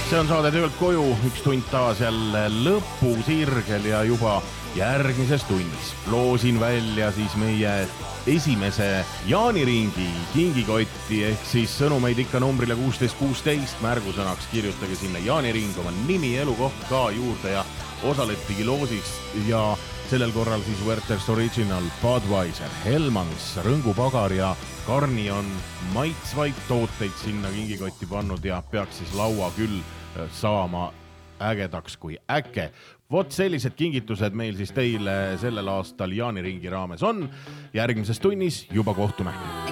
See on saade töölt koju, üks tund taas jälle lõpusirgel ja juba järgmises tunnis loosin välja siis meie esimese jaaniringi kingikotti ehk siis sõnumeid ikka numbrile 1616, märgusõnaks kirjutage sinna jaaniring, oma nimi, elukoht ka juurde ja osaletigi loosis ja sellel korral siis Werther's Original, Budweiser, Hellmans, Rõngupagar ja Karni on maitsvaid tooteid sinna kingikotti pannud ja peaks siis laua küll saama ägedaks kui äke. Vot sellised kingitused meil siis teile sellel aastal jaaniringi raames on. Järgmises tunnis juba kohtume.